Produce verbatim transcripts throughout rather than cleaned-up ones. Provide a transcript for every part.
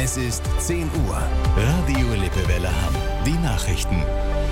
Es ist zehn Uhr. Radio Lippewelle Hamm. Die Nachrichten.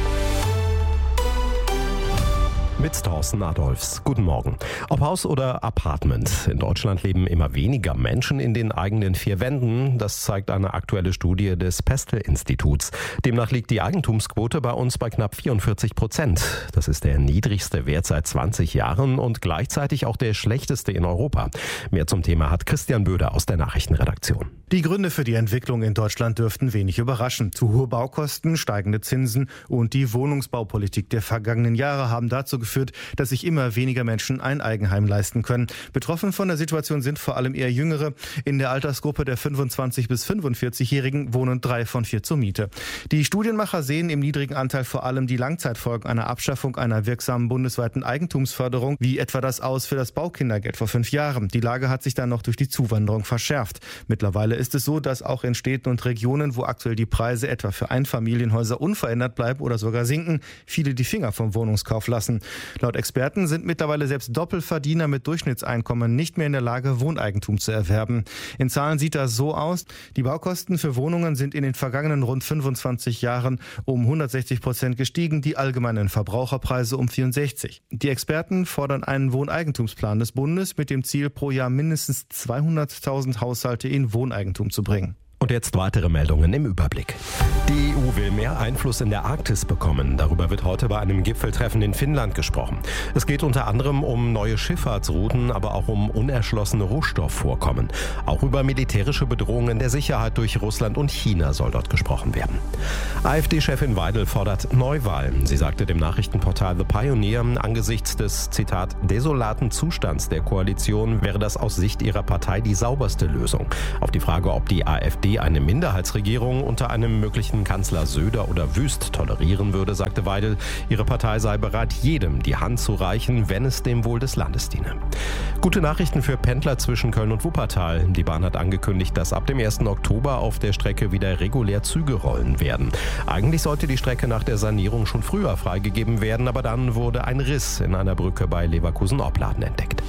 Mit Thorsten Adolfs. Guten Morgen. Ob Haus oder Apartment. In Deutschland leben immer weniger Menschen in den eigenen vier Wänden. Das zeigt eine aktuelle Studie des Pestel-Instituts. Demnach liegt die Eigentumsquote bei uns bei knapp vierundvierzig Prozent. Das ist der niedrigste Wert seit zwanzig Jahren und gleichzeitig auch der schlechteste in Europa. Mehr zum Thema hat Christian Böder aus der Nachrichtenredaktion. Die Gründe für die Entwicklung in Deutschland dürften wenig überraschen. Zu hohe Baukosten, steigende Zinsen und die Wohnungsbaupolitik der vergangenen Jahre haben dazu geführt, dass sich immer weniger Menschen ein Eigenheim leisten können. Betroffen von der Situation sind vor allem eher Jüngere. In der Altersgruppe der fünfundzwanzig- bis fünfundvierzig-Jährigen wohnen drei von vier zur Miete. Die Studienmacher sehen im niedrigen Anteil vor allem die Langzeitfolgen einer Abschaffung einer wirksamen bundesweiten Eigentumsförderung, wie etwa das Aus für das Baukindergeld vor fünf Jahren. Die Lage hat sich dann noch durch die Zuwanderung verschärft. Mittlerweile ist es so, dass auch in Städten und Regionen, wo aktuell die Preise etwa für Einfamilienhäuser unverändert bleiben oder sogar sinken, viele die Finger vom Wohnungskauf lassen. Laut Experten sind mittlerweile selbst Doppelverdiener mit Durchschnittseinkommen nicht mehr in der Lage, Wohneigentum zu erwerben. In Zahlen sieht das so aus: Die Baukosten für Wohnungen sind in den vergangenen rund fünfundzwanzig Jahren um hundertsechzig Prozent gestiegen, die allgemeinen Verbraucherpreise um vierundsechzig. Die Experten fordern einen Wohneigentumsplan des Bundes mit dem Ziel, pro Jahr mindestens zweihunderttausend Haushalte in Wohneigentum zu bringen. Und jetzt weitere Meldungen im Überblick. Die E U will mehr Einfluss in der Arktis bekommen. Darüber wird heute bei einem Gipfeltreffen in Finnland gesprochen. Es geht unter anderem um neue Schifffahrtsrouten, aber auch um unerschlossene Rohstoffvorkommen. Auch über militärische Bedrohungen der Sicherheit durch Russland und China soll dort gesprochen werden. AfD-Chefin Weidel fordert Neuwahlen. Sie sagte dem Nachrichtenportal The Pioneer, angesichts des, Zitat, desolaten Zustands der Koalition wäre das aus Sicht ihrer Partei die sauberste Lösung. Auf die Frage, ob die AfD eine Minderheitsregierung unter einem möglichen Kanzler Söder oder Wüst tolerieren würde, sagte Weidel, ihre Partei sei bereit, jedem die Hand zu reichen, wenn es dem Wohl des Landes diene. Gute Nachrichten für Pendler zwischen Köln und Wuppertal. Die Bahn hat angekündigt, dass ab dem ersten Oktober auf der Strecke wieder regulär Züge rollen werden. Eigentlich sollte die Strecke nach der Sanierung schon früher freigegeben werden, aber dann wurde ein Riss in einer Brücke bei Leverkusen-Opladen entdeckt.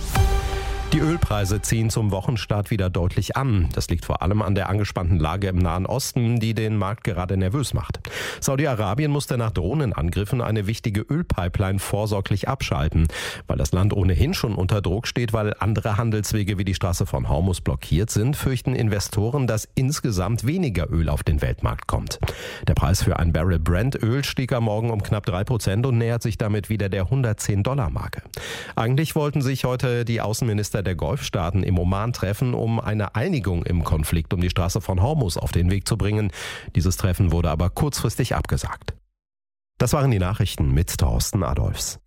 Die Ölpreise ziehen zum Wochenstart wieder deutlich an. Das liegt vor allem an der angespannten Lage im Nahen Osten, die den Markt gerade nervös macht. Saudi-Arabien musste nach Drohnenangriffen eine wichtige Ölpipeline vorsorglich abschalten. Weil das Land ohnehin schon unter Druck steht, weil andere Handelswege wie die Straße von Hormuz blockiert sind, fürchten Investoren, dass insgesamt weniger Öl auf den Weltmarkt kommt. Der Preis für ein Barrel Brent-Öl stieg am Morgen um knapp drei Prozent und nähert sich damit wieder der hundertzehn-Dollar-Marke. Eigentlich wollten sich heute die Außenminister der Golfstaaten im Oman treffen, um eine Einigung im Konflikt um die Straße von Hormuz auf den Weg zu bringen. Dieses Treffen wurde aber kurzfristig abgesagt. Das waren die Nachrichten mit Thorsten Adolfs.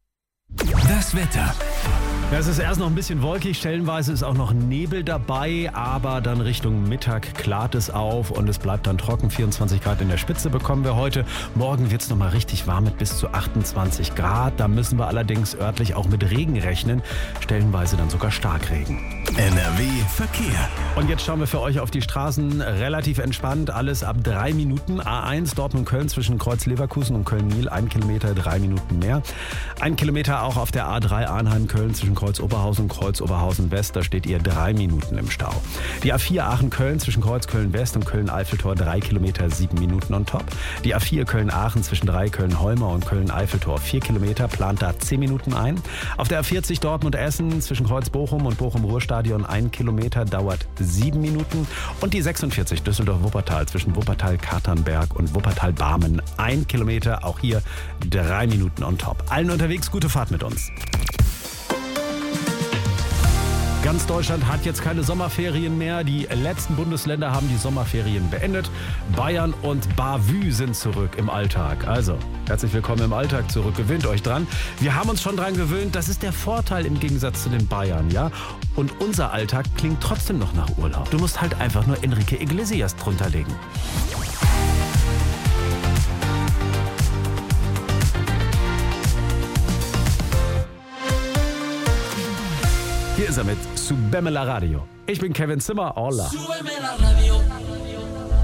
Das Wetter. Ja, es ist erst noch ein bisschen wolkig, stellenweise ist auch noch Nebel dabei, aber dann Richtung Mittag klart es auf und es bleibt dann trocken. vierundzwanzig Grad in der Spitze bekommen wir heute. Morgen wird es nochmal richtig warm mit bis zu achtundzwanzig Grad. Da müssen wir allerdings örtlich auch mit Regen rechnen, stellenweise dann sogar Starkregen. N R W Verkehr. Und jetzt schauen wir für euch auf die Straßen. Relativ entspannt, alles ab drei Minuten. A eins Dortmund-Köln zwischen Kreuz Leverkusen und Köln-Niel, ein Kilometer, drei Minuten mehr. Ein Kilometer auch auf der A drei Arnheim-Köln zwischen Kreuz Oberhausen und Kreuz Oberhausen West, da steht ihr drei Minuten im Stau. Die A vier Aachen-Köln zwischen Kreuz Köln-West und Köln-Eiffeltor drei Kilometer, sieben Minuten on top. Die A vier Köln-Aachen zwischen drei Köln-Holmer und Köln-Eiffeltor vier Kilometer, plant da zehn Minuten ein. Auf der A vierzig Dortmund-Essen zwischen Kreuz Bochum und Bochum-Ruhrstadion ein Kilometer, dauert sieben Minuten. Und die sechsundvierzig Düsseldorf-Wuppertal zwischen Wuppertal-Katernberg und Wuppertal-Barmen ein Kilometer, auch hier drei Minuten on top. Allen unterwegs gute Fahrt mit uns. Ganz Deutschland hat jetzt keine Sommerferien mehr. Die letzten Bundesländer haben die Sommerferien beendet. Bayern und Bavü sind zurück im Alltag. Also, herzlich willkommen im Alltag zurück. Gewöhnt euch dran. Wir haben uns schon dran gewöhnt. Das ist der Vorteil im Gegensatz zu den Bayern, ja? Und unser Alltag klingt trotzdem noch nach Urlaub. Du musst halt einfach nur Enrique Iglesias drunter legen. Hier ist er mit Súbeme la Radio. Ich bin Kevin Zimmer. Hola. Súbeme la radio.